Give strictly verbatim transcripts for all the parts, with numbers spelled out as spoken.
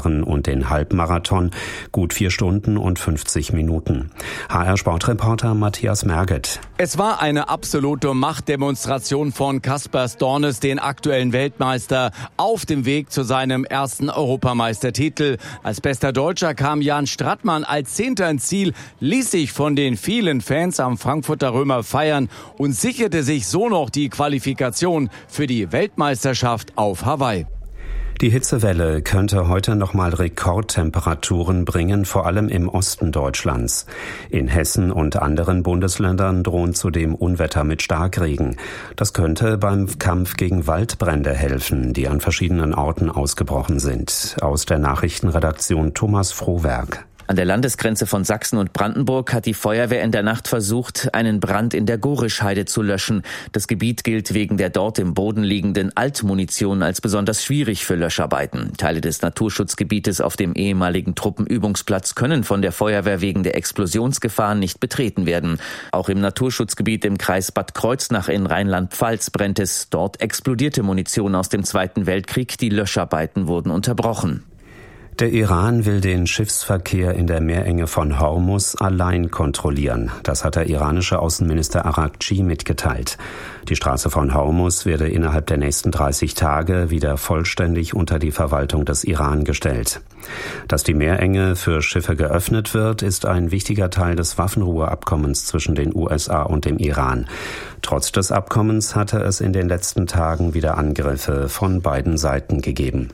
Mitfahren und den Halbmarathon gut vier Stunden und fünfzig Minuten. H R-Sportreporter Matthias Merget. Es war eine absolute Machtdemonstration von Kasper Stornes, den aktuellen Weltmeister, auf dem Weg zu seinem ersten Europameistertitel. Als bester Deutscher kam Jan Strattmann als Zehnter ins Ziel, ließ sich von den vielen Fans am Frankfurter Römer feiern und sicherte sich so noch die Qualifikation für die Weltmeisterschaft auf Hawaii. Die Hitzewelle könnte heute nochmal Rekordtemperaturen bringen, vor allem im Osten Deutschlands. In Hessen und anderen Bundesländern drohen zudem Unwetter mit Starkregen. Das könnte beim Kampf gegen Waldbrände helfen, die an verschiedenen Orten ausgebrochen sind. Aus der Nachrichtenredaktion Thomas Frohwerk. An der Landesgrenze von Sachsen und Brandenburg hat die Feuerwehr in der Nacht versucht, einen Brand in der Gorischheide zu löschen. Das Gebiet gilt wegen der dort im Boden liegenden Altmunition als besonders schwierig für Löscharbeiten. Teile des Naturschutzgebietes auf dem ehemaligen Truppenübungsplatz können von der Feuerwehr wegen der Explosionsgefahr nicht betreten werden. Auch im Naturschutzgebiet im Kreis Bad Kreuznach in Rheinland-Pfalz brennt es. Dort explodierte Munition aus dem Zweiten Weltkrieg. Die Löscharbeiten wurden unterbrochen. Der Iran will den Schiffsverkehr in der Meerenge von Hormuz allein kontrollieren. Das hat der iranische Außenminister Araghchi mitgeteilt. Die Straße von Hormuz werde innerhalb der nächsten dreißig Tage wieder vollständig unter die Verwaltung des Iran gestellt. Dass die Meerenge für Schiffe geöffnet wird, ist ein wichtiger Teil des Waffenruheabkommens zwischen den U S A und dem Iran. Trotz des Abkommens hatte es in den letzten Tagen wieder Angriffe von beiden Seiten gegeben.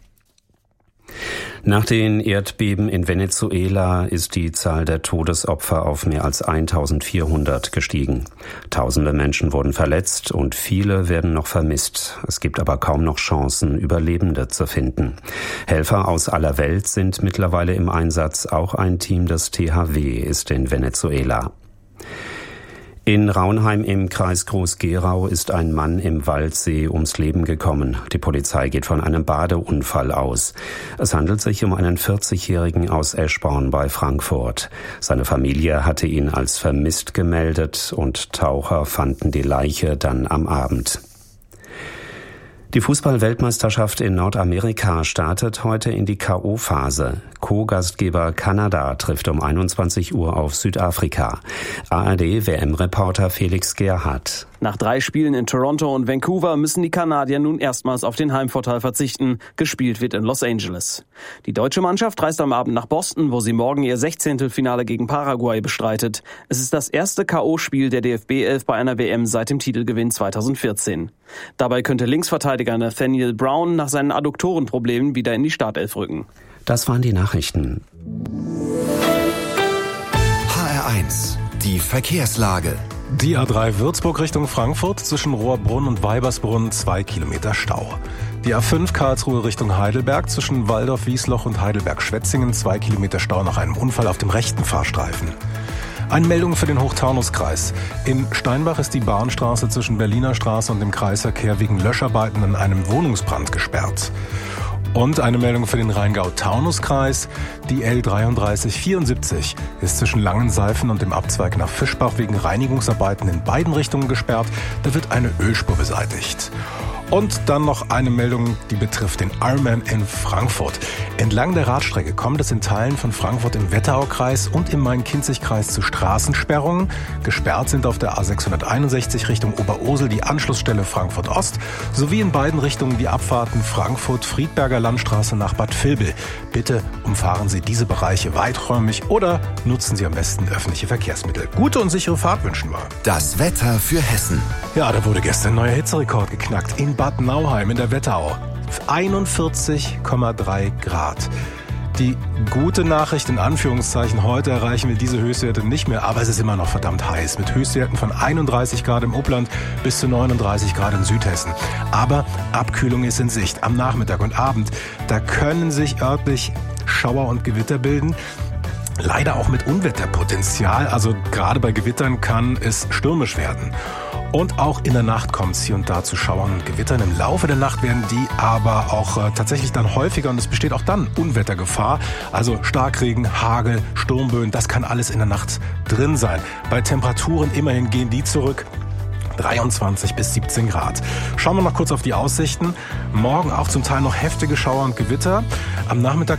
Nach den Erdbeben in Venezuela ist die Zahl der Todesopfer auf mehr als eintausendvierhundert gestiegen. Tausende Menschen wurden verletzt und viele werden noch vermisst. Es gibt aber kaum noch Chancen, Überlebende zu finden. Helfer aus aller Welt sind mittlerweile im Einsatz. Auch ein Team des T H W ist in Venezuela. In Raunheim im Kreis Groß-Gerau ist ein Mann im Waldsee ums Leben gekommen. Die Polizei geht von einem Badeunfall aus. Es handelt sich um einen vierzigjährigen aus Eschborn bei Frankfurt. Seine Familie hatte ihn als vermisst gemeldet und Taucher fanden die Leiche dann am Abend. Die Fußball-Weltmeisterschaft in Nordamerika startet heute in die K O-Phase. Co-Gastgeber Kanada trifft um einundzwanzig Uhr auf Südafrika. A R D-W M-Reporter Felix Gerhardt. Nach drei Spielen in Toronto und Vancouver müssen die Kanadier nun erstmals auf den Heimvorteil verzichten. Gespielt wird in Los Angeles. Die deutsche Mannschaft reist am Abend nach Boston, wo sie morgen ihr Sechzehntelfinale gegen Paraguay bestreitet. Es ist das erste K O-Spiel der D F B elf bei einer W M seit dem Titelgewinn zweitausendvierzehn. Dabei könnte Linksverteidiger Nathaniel Brown nach seinen Adduktorenproblemen wieder in die Startelf rücken. Das waren die Nachrichten. H R eins, die Verkehrslage. Die A drei Würzburg Richtung Frankfurt, zwischen Rohrbrunn und Weibersbrunn zwei Kilometer Stau. Die A fünf Karlsruhe Richtung Heidelberg, zwischen Waldorf-Wiesloch und Heidelberg-Schwetzingen zwei Kilometer Stau nach einem Unfall auf dem rechten Fahrstreifen. Eine Meldung für den Hochtaunuskreis. In Steinbach ist die Bahnstraße zwischen Berliner Straße und dem Kreisverkehr wegen Löscharbeiten in einem Wohnungsbrand gesperrt. Und eine Meldung für den Rheingau-Taunus-Kreis. Die L dreiunddreißig vierundsiebzig ist zwischen Langenseifen und dem Abzweig nach Fischbach wegen Reinigungsarbeiten in beiden Richtungen gesperrt. Da wird eine Ölspur beseitigt. Und dann noch eine Meldung, die betrifft den Ironman in Frankfurt. Entlang der Radstrecke kommt es in Teilen von Frankfurt im Wetteraukreis und im Main-Kinzig-Kreis zu Straßensperrungen. Gesperrt sind auf der A sechshunderteinundsechzig Richtung Oberursel die Anschlussstelle Frankfurt Ost sowie in beiden Richtungen die Abfahrten Frankfurt-Friedberger Landstraße nach Bad Vilbel. Bitte umfahren Sie diese Bereiche weiträumig oder nutzen Sie am besten öffentliche Verkehrsmittel. Gute und sichere Fahrt wünschen wir. Das Wetter für Hessen. Ja, da wurde gestern ein neuer Hitzerekord geknackt. In Bad Nauheim in der Wetterau. einundvierzig Komma drei Grad. Die gute Nachricht in Anführungszeichen, heute erreichen wir diese Höchstwerte nicht mehr, aber es ist immer noch verdammt heiß. Mit Höchstwerten von einunddreißig Grad im Upland bis zu neununddreißig Grad in Südhessen. Aber Abkühlung ist in Sicht. Am Nachmittag und Abend, da können sich örtlich Schauer und Gewitter bilden. Leider auch mit Unwetterpotenzial. Also gerade bei Gewittern kann es stürmisch werden. Und auch in der Nacht kommt es hier und da zu Schauern und Gewittern. Im Laufe der Nacht werden die aber auch äh, tatsächlich dann häufiger und es besteht auch dann Unwettergefahr. Also Starkregen, Hagel, Sturmböen, das kann alles in der Nacht drin sein. Bei Temperaturen immerhin gehen die zurück. dreiundzwanzig bis siebzehn Grad. Schauen wir noch kurz auf die Aussichten. Morgen auch zum Teil noch heftige Schauer und Gewitter. Am Nachmittag